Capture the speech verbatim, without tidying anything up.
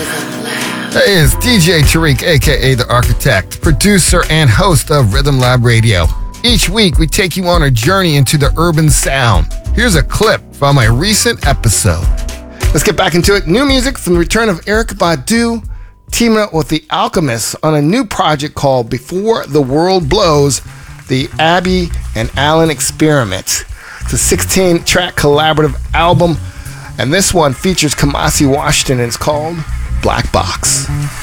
Hey, it's D J Tariq, aka The Architect, producer and host of Rhythm Lab Radio. Each week, we take you on a journey into the urban sound. Here's a clip from a recent episode. Let's get back into it. New music from the return of Erykah Badu, teaming up with The Alchemists on a new project called Before the World Blows, the Abby and Alan Experiment. It's a sixteen-track collaborative album, and this one features Kamasi Washington, and it's called Black Box.